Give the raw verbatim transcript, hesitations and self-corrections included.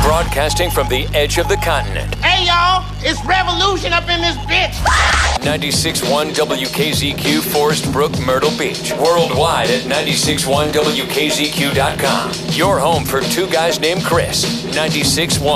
Broadcasting from the edge of the continent. Hey, y'all, it's revolution up in this bitch. ninety-six point one W K Z Q, Forest Brook, Myrtle Beach. Worldwide at ninety-six point one W K Z Q dot com. Your home for two guys named Chris. ninety-six point one